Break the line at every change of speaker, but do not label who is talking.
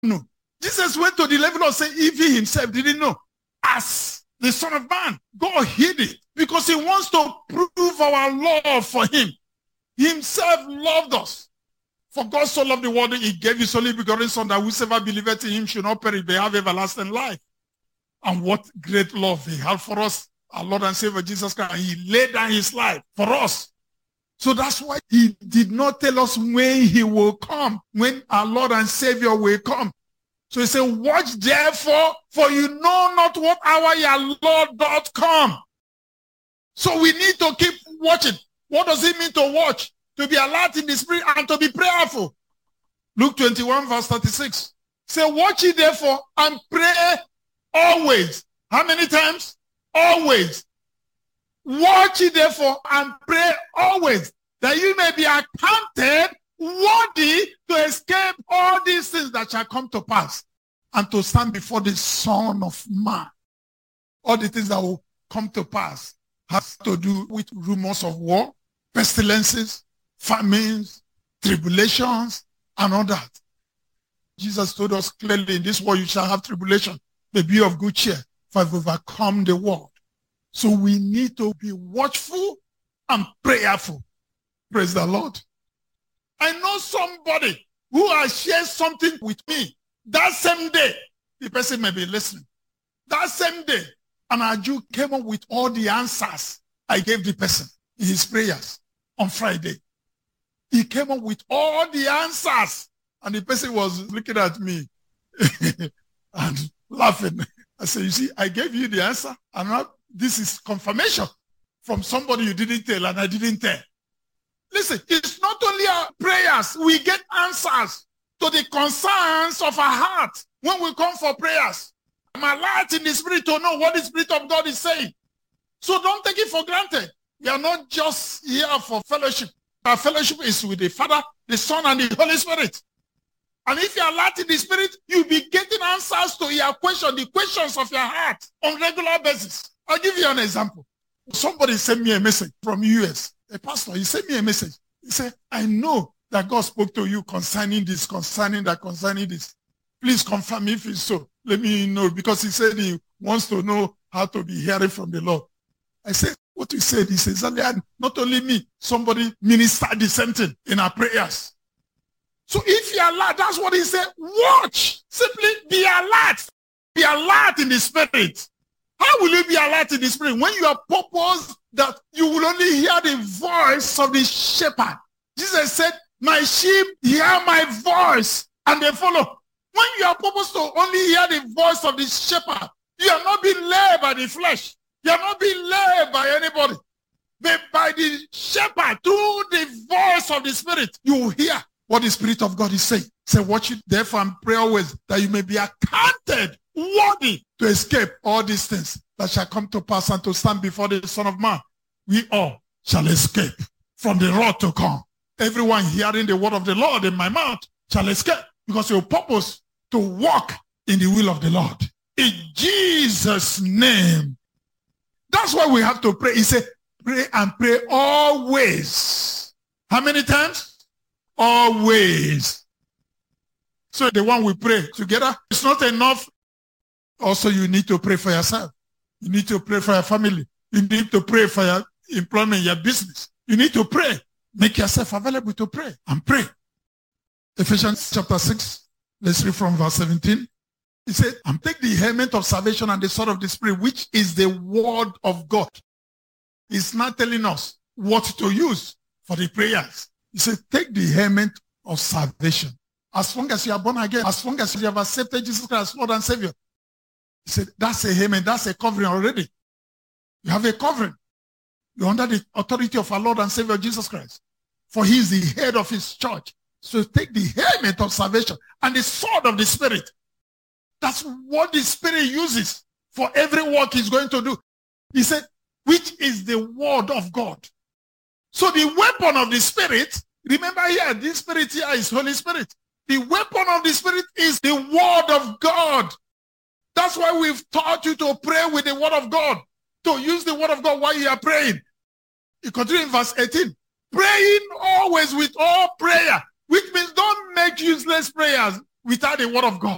know. Jesus went to the level of saying, if he himself didn't know, as the Son of Man, God hid it because he wants to prove our love for him. He himself loved us. For God so loved the world, he gave his only begotten Son, that whosoever believeth in him should not perish, but have everlasting life. And what great love he had for us, our Lord and Savior Jesus Christ. And he laid down his life for us. So that's why he did not tell us when he will come, when our Lord and Savior will come. So he said, watch therefore, for you know not what hour your Lord doth come. So we need to keep watching. What does it mean to watch? To be alert in the spirit and to be prayerful. Luke 21 verse 36. Say, watch ye therefore and pray always. How many times? Always. Watch ye therefore and pray always, that you may be accounted worthy to escape all these things that shall come to pass, and to stand before the Son of Man. All the things that will come to pass has to do with rumors of war, pestilences, famines, tribulations, and all that. Jesus told us clearly, in this world you shall have tribulation, but be of good cheer, for I've overcome the world. So we need to be watchful and prayerful. Praise the Lord. I know somebody who has shared something with me that same day. The person may be listening. That same day, and Aju came up with all the answers I gave the person in his prayers on Friday. He came up with all the answers, and the person was looking at me and laughing. I said, you see, I gave you the answer, and now this is confirmation from somebody you didn't tell, and I didn't tell. Listen, it's not only our prayers. We get answers to the concerns of our heart when we come for prayers. I'm alert in the spirit to know what the Spirit of God is saying. So don't take it for granted. We are not just here for fellowship. Our fellowship is with the Father, the Son, and the Holy Spirit. And if you are alert in the spirit, you'll be getting answers to your question, the questions of your heart on regular basis. I'll give you an example. Somebody sent me a message from US. A pastor, he sent me a message. He said, I know that God spoke to you concerning this, concerning that, concerning this. Please confirm if it's so. Let me know, because he said he wants to know how to be hearing from the Lord. I said, what he said, he says, not only me, somebody ministered the same thing in our prayers. So if you're alert, that's what he said, watch. Simply be alert. Be alert in the spirit. How will you be alert in the spirit? When you are purposed that you will only hear the voice of the shepherd. Jesus said, my sheep hear my voice and they follow. When you are purposed to only hear the voice of the shepherd, you are not being led by the flesh. You are not being led by anybody. But by the shepherd, through the voice of the spirit, you will hear what the Spirit of God is saying. Say, watch it therefore and pray always, that you may be accounted worthy to escape all these things that shall come to pass, and to stand before the Son of Man. We all shall escape from the wrath to come. Everyone hearing the word of the Lord in my mouth shall escape, because your purpose to walk in the will of the Lord. In Jesus' name. That's why we have to pray. He said, pray and pray always. How many times? Always. So the one we pray together, it's not enough. Also, you need to pray for yourself. You need to pray for your family. You need to pray for your employment, your business. You need to pray. Make yourself available to pray and pray. Ephesians chapter 6, let's read from verse 17. He said, and take the helmet of salvation and the sword of the Spirit, which is the word of God. He's not telling us what to use for the prayers. He said, take the helmet of salvation. As long as you are born again, as long as you have accepted Jesus Christ as Lord and Savior. He said, that's a helmet, that's a covering already. You have a covering. You're under the authority of our Lord and Savior Jesus Christ. For he is the head of his church. So take the helmet of salvation and the sword of the Spirit. That's what the Spirit uses for every work he's going to do. He said, which is the word of God. So the weapon of the Spirit, remember here, this Spirit here is Holy Spirit. The weapon of the Spirit is the word of God. That's why we've taught you to pray with the word of God, to use the word of God while you are praying. You continue in verse 18. Praying always with all prayer, which means don't make useless prayers without the word of God.